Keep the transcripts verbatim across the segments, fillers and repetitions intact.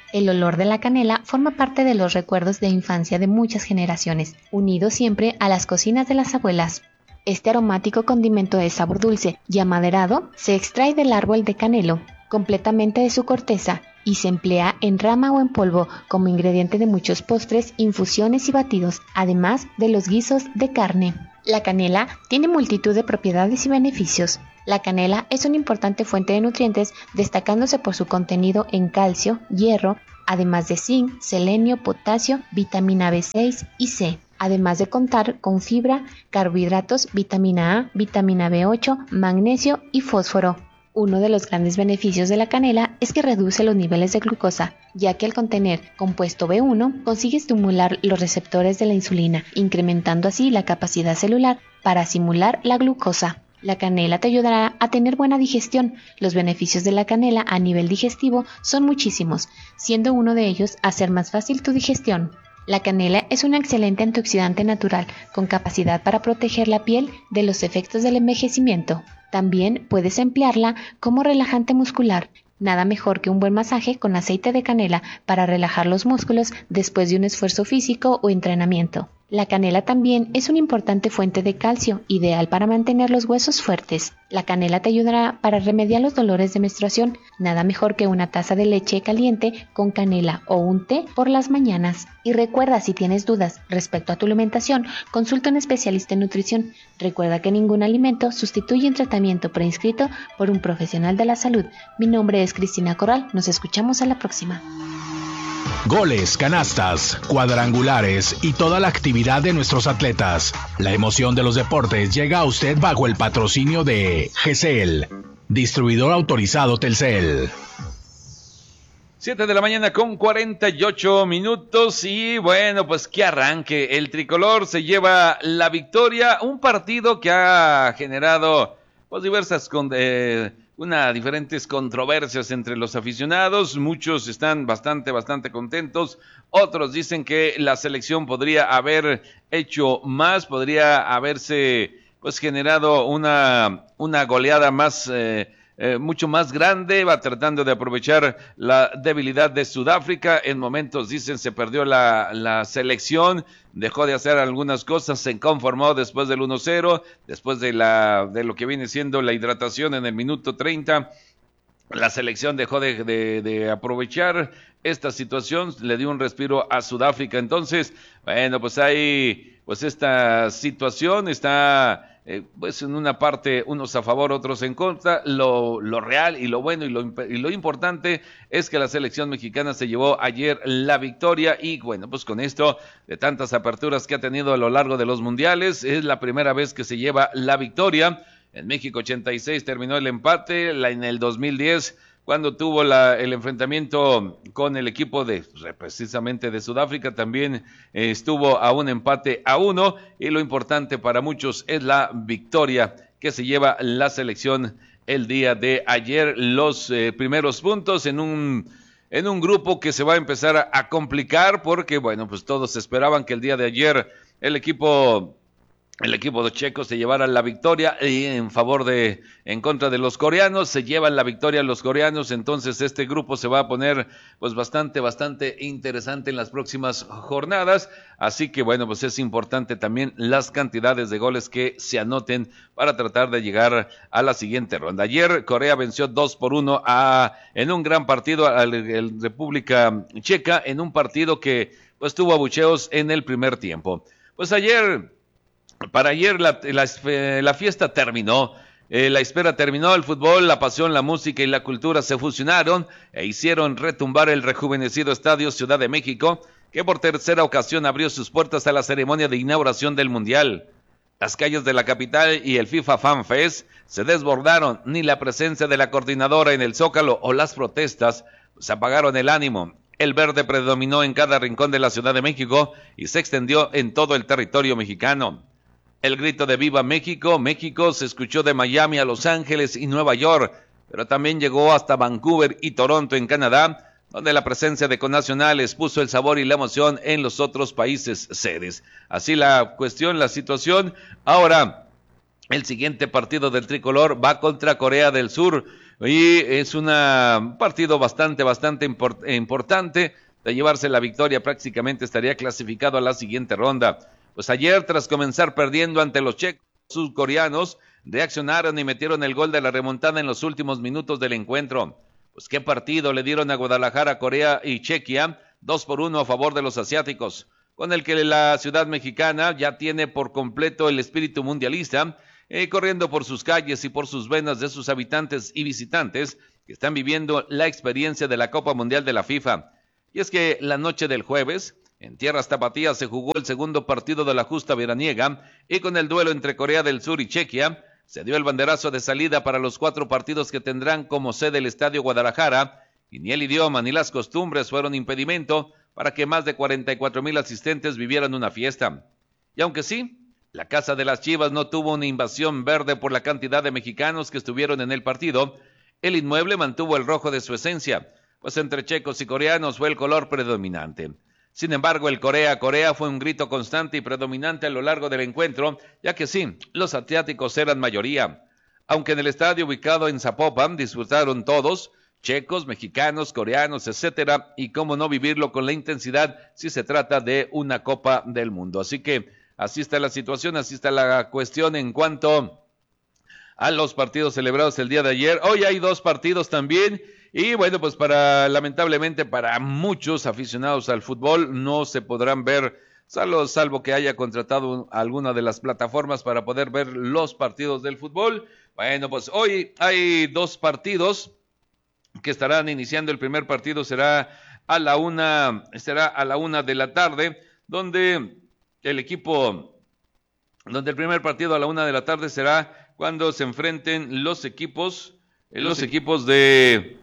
El olor de la canela forma parte de los recuerdos de infancia de muchas generaciones, unido siempre a las cocinas de las abuelas. Este aromático condimento de sabor dulce y amaderado se extrae del árbol de canelo, completamente de su corteza, y se emplea en rama o en polvo como ingrediente de muchos postres, infusiones y batidos, además de los guisos de carne. La canela tiene multitud de propiedades y beneficios. La canela es una importante fuente de nutrientes, destacándose por su contenido en calcio, hierro, además de zinc, selenio, potasio, vitamina B seis y C, además de contar con fibra, carbohidratos, vitamina A, vitamina B ocho, magnesio y fósforo. Uno de los grandes beneficios de la canela es que reduce los niveles de glucosa, ya que al contener compuesto B uno consigue estimular los receptores de la insulina, incrementando así la capacidad celular para asimilar la glucosa. La canela te ayudará a tener buena digestión. Los beneficios de la canela a nivel digestivo son muchísimos, siendo uno de ellos hacer más fácil tu digestión. La canela es un excelente antioxidante natural, con capacidad para proteger la piel de los efectos del envejecimiento. También puedes emplearla como relajante muscular. Nada mejor que un buen masaje con aceite de canela para relajar los músculos después de un esfuerzo físico o entrenamiento. La canela también es una importante fuente de calcio, ideal para mantener los huesos fuertes. La canela te ayudará para remediar los dolores de menstruación. Nada mejor que una taza de leche caliente con canela o un té por las mañanas. Y recuerda, si tienes dudas respecto a tu alimentación, consulta a un especialista en nutrición. Recuerda que ningún alimento sustituye un tratamiento prescrito por un profesional de la salud. Mi nombre es Cristina Corral. Nos escuchamos a la próxima. Goles, canastas, cuadrangulares y toda la actividad de nuestros atletas. La emoción de los deportes llega a usted bajo el patrocinio de G C L, distribuidor autorizado Telcel. siete de la mañana con cuarenta y ocho minutos y bueno, pues que arranque. El tricolor se lleva la victoria, un partido que ha generado pues diversas con, eh, una diferentes controversias entre los aficionados. Muchos están bastante, bastante contentos. Otros dicen que la selección podría haber hecho más, podría haberse pues generado una, una goleada más, eh, eh, mucho más grande. Va tratando de aprovechar la debilidad de Sudáfrica. En momentos dicen se perdió la, la selección, dejó de hacer algunas cosas, se conformó después del uno cero, después de la de lo que viene siendo la hidratación en el minuto treinta. La selección dejó de, de, de aprovechar esta situación, le dio un respiro a Sudáfrica. Entonces, bueno, pues hay, pues esta situación está eh, pues en una parte unos a favor, otros en contra. Lo, lo real y lo bueno y lo, y lo importante es que la selección mexicana se llevó ayer la victoria y bueno, pues con esto de tantas aperturas que ha tenido a lo largo de los mundiales, es la primera vez que se lleva la victoria. En México ochenta y seis terminó el empate, la, en el dos mil diez cuando tuvo la, el enfrentamiento con el equipo de precisamente de Sudáfrica, también eh, estuvo a un empate a uno, y lo importante para muchos es la victoria que se lleva la selección el día de ayer. Los eh, primeros puntos en un en un grupo que se va a empezar a, a complicar, porque bueno, pues todos esperaban que el día de ayer el equipo El equipo de Checo se llevara la victoria y en favor de, en contra de los coreanos, se llevan la victoria los coreanos. Entonces este grupo se va a poner pues bastante, bastante interesante en las próximas jornadas. Así que bueno, pues es importante también las cantidades de goles que se anoten para tratar de llegar a la siguiente ronda. Ayer Corea venció dos por uno a, en un gran partido a la República Checa, en un partido que pues tuvo abucheos en el primer tiempo. Pues ayer... Para ayer la, la, la fiesta terminó, eh, la espera terminó, el fútbol, la pasión, la música y la cultura se fusionaron e hicieron retumbar el rejuvenecido Estadio Ciudad de México, que por tercera ocasión abrió sus puertas a la ceremonia de inauguración del Mundial. Las calles de la capital y el FIFA Fan Fest se desbordaron, ni la presencia de la coordinadora en el Zócalo o las protestas pues apagaron el ánimo. El verde predominó en cada rincón de la Ciudad de México y se extendió en todo el territorio mexicano. El grito de Viva México, México se escuchó de Miami a Los Ángeles y Nueva York, pero también llegó hasta Vancouver y Toronto en Canadá, donde la presencia de connacionales puso el sabor y la emoción en los otros países sedes. Así la cuestión, la situación. Ahora, el siguiente partido del tricolor va contra Corea del Sur. Y es una, un partido bastante, bastante import, importante. De llevarse la victoria prácticamente estaría clasificado a la siguiente ronda. Pues ayer, tras comenzar perdiendo ante los checos, sudcoreanos reaccionaron y metieron el gol de la remontada en los últimos minutos del encuentro. Pues qué partido le dieron a Guadalajara, Corea y Chequia, dos por uno a favor de los asiáticos, con el que la ciudad mexicana ya tiene por completo el espíritu mundialista, eh, corriendo por sus calles y por sus venas de sus habitantes y visitantes que están viviendo la experiencia de la Copa Mundial de la FIFA. Y es que la noche del jueves, en tierras tapatías, se jugó el segundo partido de la justa veraniega y con el duelo entre Corea del Sur y Chequia, se dio el banderazo de salida para los cuatro partidos que tendrán como sede el Estadio Guadalajara, y ni el idioma ni las costumbres fueron impedimento para que más de cuarenta y cuatro mil asistentes vivieran una fiesta. Y aunque sí, la Casa de las Chivas no tuvo una invasión verde por la cantidad de mexicanos que estuvieron en el partido, el inmueble mantuvo el rojo de su esencia, pues entre checos y coreanos fue el color predominante. Sin embargo, el Corea-Corea fue un grito constante y predominante a lo largo del encuentro, ya que sí, los asiáticos eran mayoría. Aunque en el estadio ubicado en Zapopan disfrutaron todos, checos, mexicanos, coreanos, etcétera, y cómo no vivirlo con la intensidad si se trata de una Copa del Mundo. Así que así está la situación, así está la cuestión en cuanto a los partidos celebrados el día de ayer. Hoy hay dos partidos también. Y bueno, pues para lamentablemente para muchos aficionados al fútbol no se podrán ver, salvo, salvo que haya contratado alguna de las plataformas para poder ver los partidos del fútbol. Bueno, pues hoy hay dos partidos que estarán iniciando. El primer partido será a la una, será a la una de la tarde, donde el equipo, donde el primer partido a la una de la tarde será cuando se enfrenten los equipos, los equipos de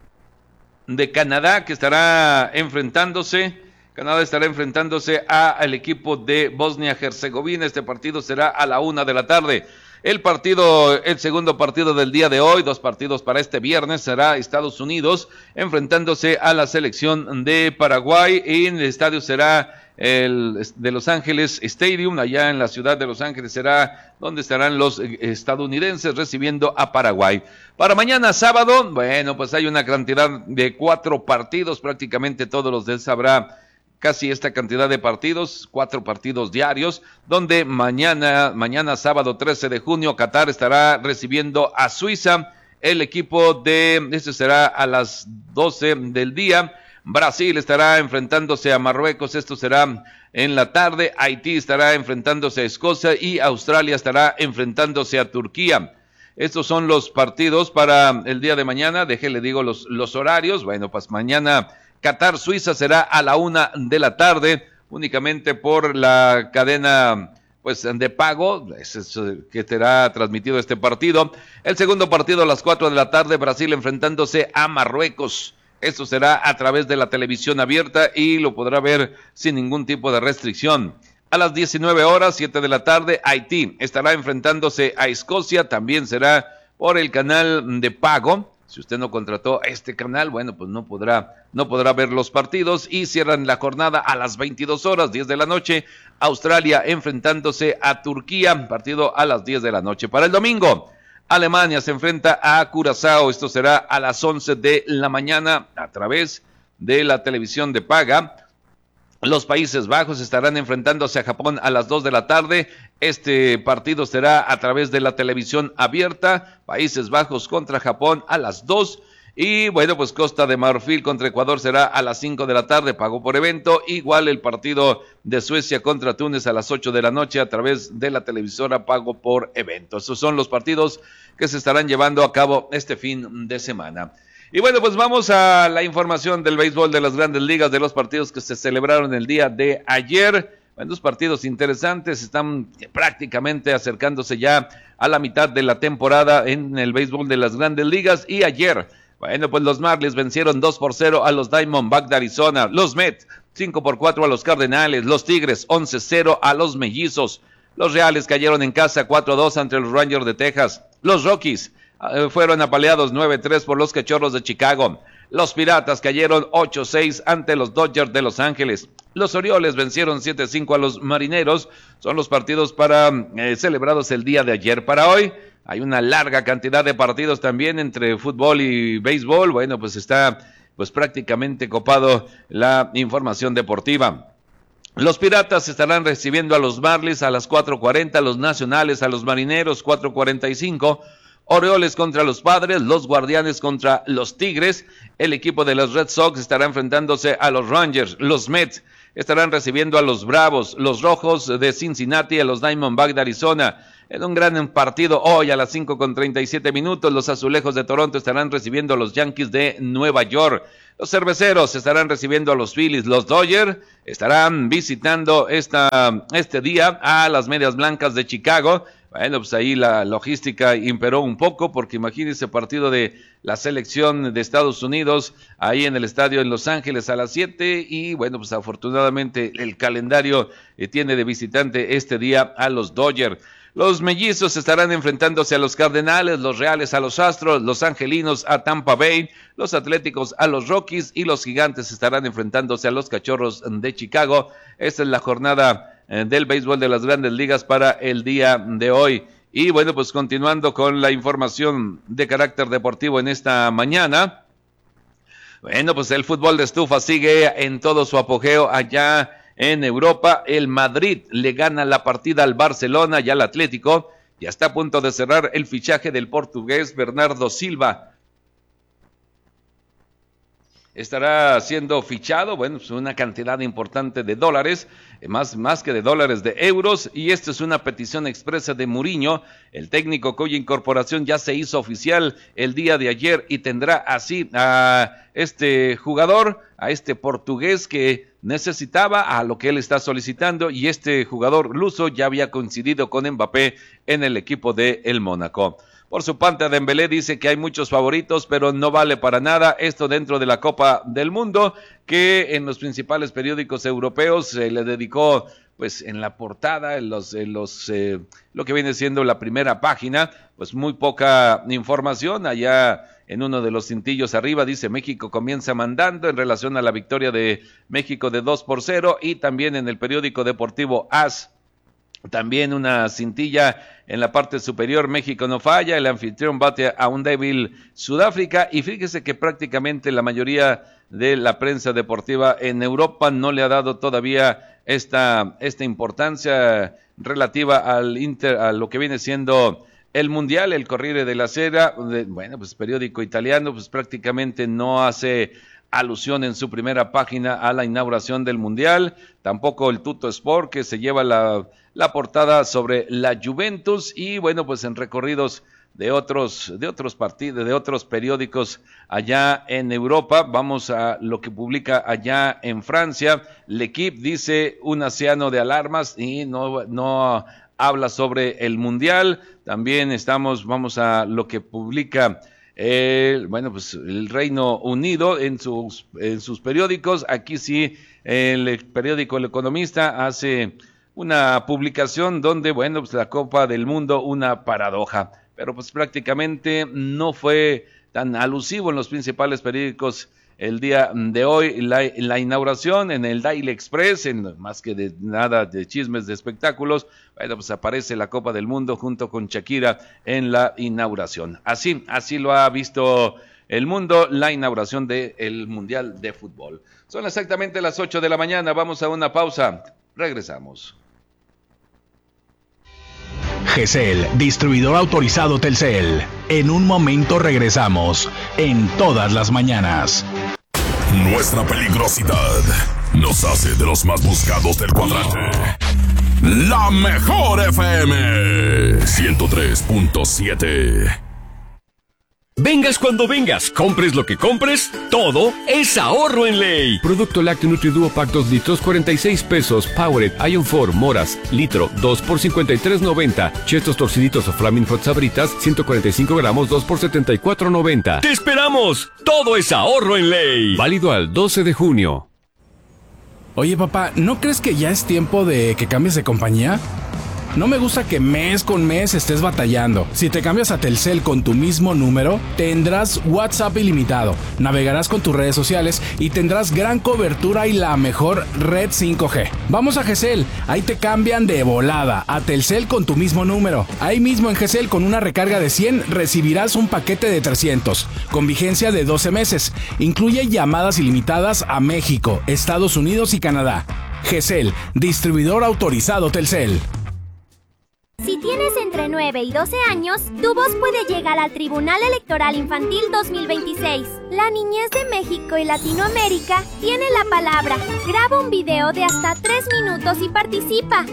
de Canadá, que estará enfrentándose, Canadá estará enfrentándose al equipo de Bosnia-Herzegovina. Este partido será a la una de la tarde. El partido, el segundo partido del día de hoy, dos partidos para este viernes, será Estados Unidos enfrentándose a la selección de Paraguay, y en el estadio será el de Los Ángeles Stadium, allá en la ciudad de Los Ángeles será donde estarán los estadounidenses recibiendo a Paraguay. Para mañana sábado, bueno, pues hay una cantidad de cuatro partidos, prácticamente todos los días habrá casi esta cantidad de partidos, cuatro partidos diarios, donde mañana, mañana sábado trece de junio, Qatar estará recibiendo a Suiza, el equipo de, este será a las doce del día. Brasil estará enfrentándose a Marruecos, esto será en la tarde. Haití estará enfrentándose a Escocia y Australia estará enfrentándose a Turquía. Estos son los partidos para el día de mañana. Déjele digo los, los horarios. Bueno, pues mañana Qatar-Suiza será a la una de la tarde, únicamente por la cadena pues de pago, es, es, que será transmitido este partido. El segundo partido a las cuatro de la tarde, Brasil enfrentándose a Marruecos. Esto será a través de la televisión abierta y lo podrá ver sin ningún tipo de restricción. A las diecinueve horas, siete de la tarde, Haití estará enfrentándose a Escocia. También será por el canal de pago. Si usted no contrató este canal, bueno, pues no podrá, no podrá ver los partidos. Y cierran la jornada a las veintidós horas, diez de la noche, Australia enfrentándose a Turquía. Partido a las diez de la noche. Para el domingo, Alemania se enfrenta a Curazao. Esto será a las once de la mañana a través de la televisión de paga. Los Países Bajos estarán enfrentándose a Japón a las dos de la tarde. Este partido será a través de la televisión abierta. Países Bajos contra Japón a las dos. Y bueno, pues Costa de Marfil contra Ecuador será a las cinco de la tarde, pago por evento. Igual el partido de Suecia contra Túnez a las ocho de la noche a través de la televisora, pago por evento. Esos son los partidos que se estarán llevando a cabo este fin de semana. Y bueno, pues vamos a la información del béisbol de las Grandes Ligas, de los partidos que se celebraron el día de ayer. Bueno, dos partidos interesantes, están prácticamente acercándose ya a la mitad de la temporada en el béisbol de las Grandes Ligas. Y ayer, bueno, pues los Marlins vencieron dos por cero a los Diamondbacks de Arizona. Los Mets, cinco por cuatro a los Cardenales. Los Tigres, once cero a los Mellizos. Los Reales cayeron en casa cuatro a dos ante los Rangers de Texas. Los Rockies eh, fueron apaleados nueve tres por los Cachorros de Chicago. Los Piratas cayeron ocho seis ante los Dodgers de Los Ángeles. Los Orioles vencieron siete cinco a los Marineros. Son los partidos para eh, celebrados el día de ayer. Para hoy, Hay una larga cantidad de partidos también entre fútbol y béisbol. Bueno, pues está pues prácticamente copado la información deportiva. Los Piratas estarán recibiendo a los Marlins a las cuatro cuarenta, los Nacionales a los Marineros cuatro cuarenta y cinco, Orioles contra los Padres, los Guardianes contra los Tigres, el equipo de los Red Sox estará enfrentándose a los Rangers, los Mets estarán recibiendo a los Bravos, los Rojos de Cincinnati a los Diamondbacks de Arizona. En un gran partido hoy a las cinco con treinta y siete minutos, los Azulejos de Toronto estarán recibiendo a los Yankees de Nueva York. Los Cerveceros estarán recibiendo a los Phillies. Los Dodgers estarán visitando esta, este día a las Medias Blancas de Chicago. Bueno, pues ahí la logística imperó un poco, porque imagínense partido de la selección de Estados Unidos ahí en el estadio en Los Ángeles a las siete, y bueno, pues afortunadamente el calendario eh, tiene de visitante este día a los Dodgers. Los Mellizos estarán enfrentándose a los Cardenales, los Reales a los Astros, los Angelinos a Tampa Bay, los Atléticos a los Rockies y los Gigantes estarán enfrentándose a los Cachorros de Chicago. Esta es la jornada eh, del béisbol de las Grandes Ligas para el día de hoy. Y bueno, pues continuando con la información de carácter deportivo en esta mañana. Bueno, pues el fútbol de estufa sigue en todo su apogeo allá en Europa. El Madrid le gana la partida al Barcelona y al Atlético. Ya está a punto de cerrar el fichaje del portugués Bernardo Silva. Estará siendo fichado, bueno, pues una cantidad importante de dólares, más, más que de dólares, de euros, y esta es una petición expresa de Mourinho, el técnico cuya incorporación ya se hizo oficial el día de ayer, y tendrá así a este jugador, a este portugués que necesitaba, a lo que él está solicitando, y este jugador luso ya había coincidido con Mbappé en el equipo de el Mónaco. Por su parte, Dembélé dice que hay muchos favoritos, pero no vale para nada esto dentro de la Copa del Mundo, que en los principales periódicos europeos se le dedicó, pues en la portada, en los, en los eh, lo que viene siendo la primera página, pues muy poca información. Allá en uno de los cintillos arriba dice: México comienza mandando en relación a la victoria de México de dos por cero, y también en el periódico deportivo AS, también una cintilla en la parte superior: México no falla, el anfitrión bate a un débil Sudáfrica. Y fíjese que prácticamente la mayoría de la prensa deportiva en Europa no le ha dado todavía esta, esta importancia relativa al Inter, a lo que viene siendo el Mundial. El Corriere della Sera, bueno, pues periódico italiano, pues prácticamente no hace alusión en su primera página a la inauguración del Mundial. Tampoco el Tutto Sport, que se lleva la, la portada sobre la Juventus. Y bueno, pues en recorridos de otros, de otros partidos, de otros periódicos allá en Europa, vamos a lo que publica allá en Francia. L'Equipe dice un océano de alarmas y no, no habla sobre el Mundial. También estamos, vamos a lo que publica El, bueno, pues el Reino Unido en sus, en sus periódicos. Aquí sí, el periódico El Economista hace una publicación donde, bueno, pues la Copa del Mundo, una paradoja, pero pues prácticamente no fue tan alusivo en los principales periódicos el día de hoy. La, la inauguración en el Daily Express, en más que de nada de chismes de espectáculos, bueno, pues aparece la Copa del Mundo junto con Shakira en la inauguración. Así, así lo ha visto el mundo, la inauguración del Mundial de Fútbol. Son exactamente las ocho de la mañana, vamos a una pausa, regresamos. G C L, distribuidor autorizado Telcel. En un momento regresamos, en todas las mañanas. Nuestra peligrosidad nos hace de los más buscados del cuadrante. La mejor F M ciento tres punto siete. Vengas cuando vengas, compres lo que compres, todo es ahorro en ley. Producto lácteo NutriDuo Pack dos litros, cuarenta y seis pesos. Powered, Ion cuatro, moras, litro, dos por cincuenta y tres noventa. Chestos torciditos o Flaming Hot Sabritas, ciento cuarenta y cinco gramos, dos por setenta y cuatro noventa. ¡Te esperamos! Todo es ahorro en ley. Válido al doce de junio. Oye, papá, ¿no crees que ya es tiempo de que cambies de compañía? No me gusta que mes con mes estés batallando. Si te cambias a Telcel con tu mismo número, tendrás WhatsApp ilimitado, navegarás con tus redes sociales y tendrás gran cobertura y la mejor red cinco G. Vamos a Gesell, ahí te cambian de volada a Telcel con tu mismo número. Ahí mismo en Gesell, con una recarga de cien, recibirás un paquete de trescientos, con vigencia de doce meses. Incluye llamadas ilimitadas a México, Estados Unidos y Canadá. Gesell, distribuidor autorizado Telcel. Si tienes entre nueve y doce años, tu voz puede llegar al Tribunal Electoral Infantil dos mil veintiséis. La niñez de México y Latinoamérica tiene la palabra. Graba un video de hasta tres minutos y participa.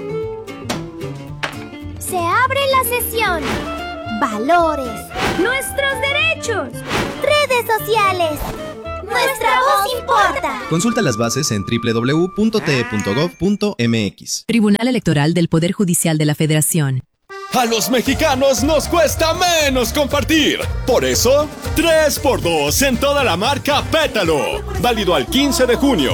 Se abre la sesión. Valores. Nuestros derechos. Redes sociales. Nuestra voz importa. Consulta las bases en doble u doble u doble u punto t e punto gov punto m x. Tribunal Electoral del Poder Judicial de la Federación. A los mexicanos nos cuesta menos compartir. Por eso, tres por dos en toda la marca Pétalo. Válido al quince de junio.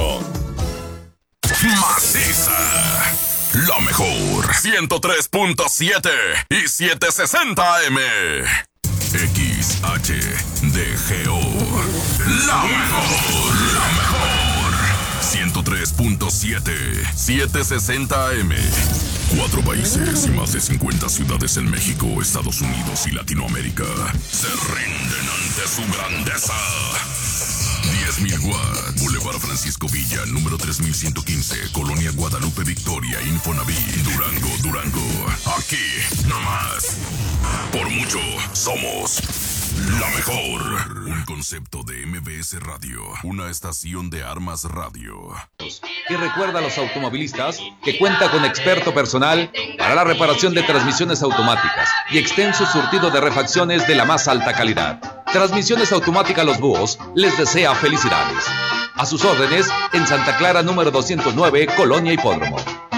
Maciza. La mejor. ciento tres punto siete y setecientos sesenta A M. X H D G O. La mejor, la mejor. ciento tres punto siete, setecientos sesenta A M. Cuatro países y más de cincuenta ciudades en México, Estados Unidos y Latinoamérica se rinden ante su grandeza. diez mil watts. Boulevard Francisco Villa, número tres mil ciento quince, Colonia Guadalupe Victoria, Infonavit, Durango, Durango. Aquí, no más. Por mucho, somos la mejor. Un concepto de M B S Radio, una estación de Armas Radio. Y recuerda a los automovilistas que cuenta con experto personal para la reparación de transmisiones automáticas y extenso surtido de refacciones de la más alta calidad. Transmisiones Automáticas Los Búhos les desea felicidades. A sus órdenes en Santa Clara número doscientos nueve, Colonia Hipódromo.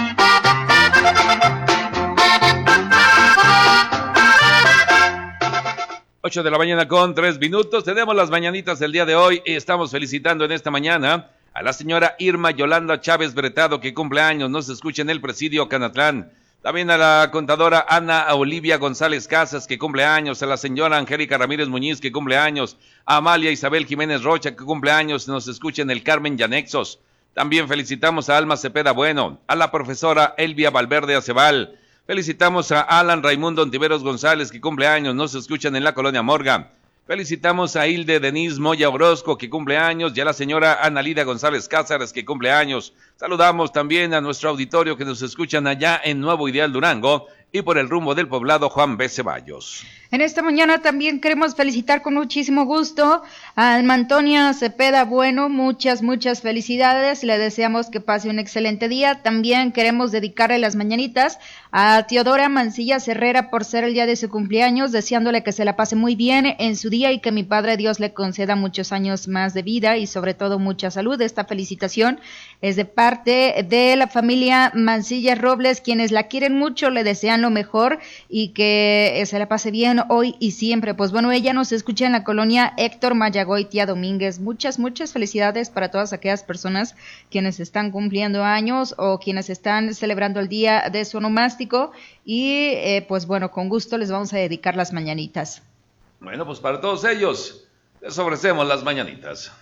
ocho de la mañana con tres minutos. Tenemos las mañanitas del día de hoy y estamos felicitando en esta mañana a la señora Irma Yolanda Chávez Bretado, que cumple años, nos escucha en el presidio Canatlán. También a la contadora Ana Olivia González Casas, que cumple años, a la señora Angélica Ramírez Muñiz, que cumple años, a Amalia Isabel Jiménez Rocha, que cumple años, nos escucha en el Carmen Yanexos. También felicitamos a Alma Cepeda Bueno, a la profesora Elvia Valverde Acebal. Felicitamos a Alan Raimundo Ontiveros González, que cumple años, nos escuchan en la Colonia Morga. Felicitamos a Hilde Denise Moya Orozco, que cumple años, y a la señora Analida González Cázares, que cumple años. Saludamos también a nuestro auditorio que nos escuchan allá en Nuevo Ideal Durango y por el rumbo del poblado Juan B. Ceballos. En esta mañana también queremos felicitar con muchísimo gusto a Alma Antonia Cepeda Bueno, muchas, muchas felicidades, le deseamos que pase un excelente día. También queremos dedicarle las mañanitas a Teodora Mancillas Herrera por ser el día de su cumpleaños, deseándole que se la pase muy bien en su día y que mi Padre Dios le conceda muchos años más de vida y sobre todo mucha salud. Esta felicitación es de parte de la familia Mancillas Robles, quienes la quieren mucho, le desean lo mejor y que se la pase bien hoy y siempre. Pues bueno, ella nos escucha en la colonia Héctor Mayagoitia Domínguez. Muchas, muchas felicidades para todas aquellas personas quienes están cumpliendo años o quienes están celebrando el día de su onomástico y eh, pues bueno, con gusto les vamos a dedicar las mañanitas. Bueno, pues para todos ellos les ofrecemos las mañanitas.